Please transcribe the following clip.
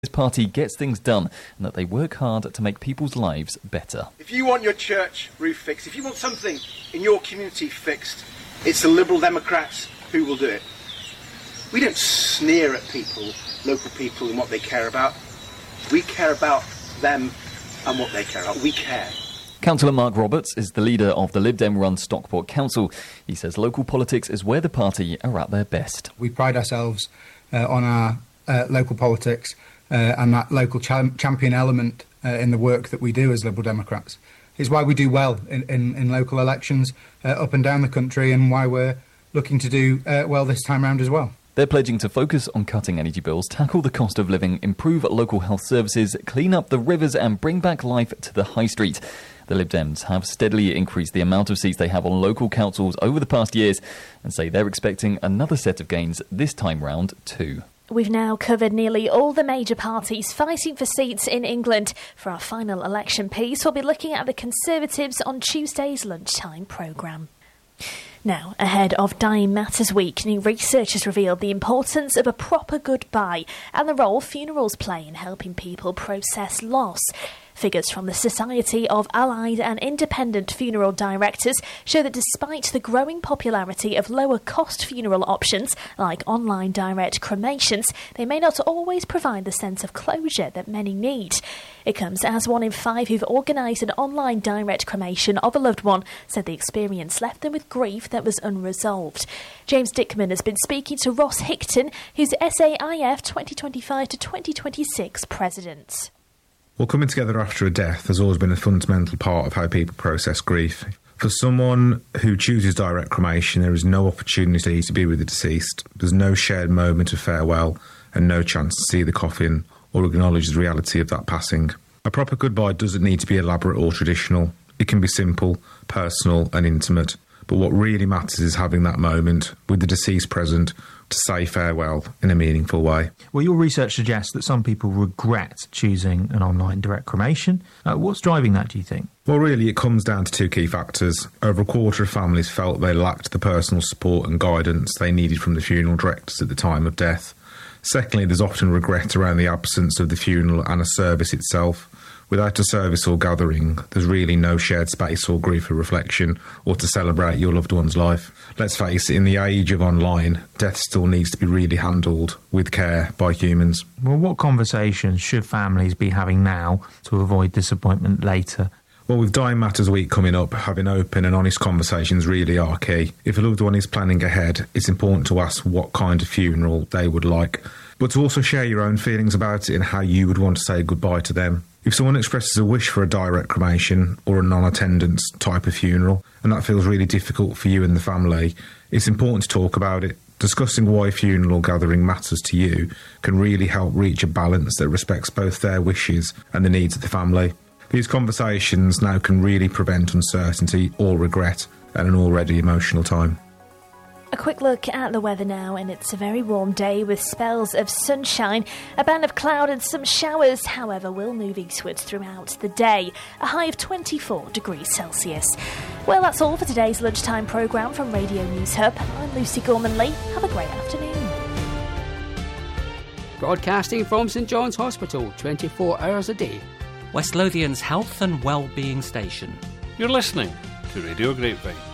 His party gets things done and that they work hard to make people's lives better. If you want your church roof fixed, if you want something in your community fixed, it's the Liberal Democrats who will do it. We don't sneer at people, local people, and what they care about. We care about them and what they care about. We care. Councillor Mark Roberts is the leader of the Lib Dem-run Stockport Council. He says local politics is where the party are at their best. We pride ourselves on our local politics and that local champion element in the work that we do as Liberal Democrats. It's why we do well in local elections up and down the country, and why we're looking to do well this time round as well. They're pledging to focus on cutting energy bills, tackle the cost of living, improve local health services, clean up the rivers and bring back life to the high street. The Lib Dems have steadily increased the amount of seats they have on local councils over the past years and say they're expecting another set of gains this time round too. We've now covered nearly all the major parties fighting for seats in England. For our final election piece, we'll be looking at the Conservatives on Tuesday's lunchtime programme. Now, ahead of Dying Matters Week, new research has revealed the importance of a proper goodbye and the role funerals play in helping people process loss. Figures from the Society of Allied and Independent Funeral Directors show that despite the growing popularity of lower-cost funeral options, like online direct cremations, they may not always provide the sense of closure that many need. It comes as 1 in 5 who've organised an online direct cremation of a loved one said the experience left them with grief that was unresolved. James Dickman has been speaking to Ross Hickton, who's SAIF 2025 to 2026 president. Well, coming together after a death has always been a fundamental part of how people process grief. For someone who chooses direct cremation, there is no opportunity to be with the deceased. There's no shared moment of farewell and no chance to see the coffin or acknowledge the reality of that passing. A proper goodbye doesn't need to be elaborate or traditional. It can be simple, personal and intimate. But what really matters is having that moment with the deceased present to say farewell in a meaningful way. Well, your research suggests that some people regret choosing an online direct cremation. What's driving that, do you think? Well, really, it comes down to 2 key factors. Over a quarter of families felt they lacked the personal support and guidance they needed from the funeral directors at the time of death. Secondly, there's often regret around the absence of the funeral and a service itself. Without a service or gathering, there's really no shared space or grief or reflection or to celebrate your loved one's life. Let's face it, in the age of online, death still needs to be really handled with care by humans. Well, what conversations should families be having now to avoid disappointment later? Well, with Dying Matters Week coming up, having open and honest conversations really are key. If a loved one is planning ahead, it's important to ask what kind of funeral they would like, but to also share your own feelings about it and how you would want to say goodbye to them. If someone expresses a wish for a direct cremation or a non-attendance type of funeral, and that feels really difficult for you and the family, it's important to talk about it. Discussing why funeral gathering matters to you can really help reach a balance that respects both their wishes and the needs of the family. These conversations now can really prevent uncertainty or regret at an already emotional time. A quick look at the weather now, and it's a very warm day with spells of sunshine. A band of cloud and some showers, however, will move eastwards throughout the day. A high of 24 degrees Celsius. Well, that's all for today's lunchtime programme from Radio News Hub. I'm Lucy Gorman-Lee. Have a great afternoon. Broadcasting from St John's Hospital, 24 hours a day. West Lothian's health and well-being station. You're listening to Radio Grapevine.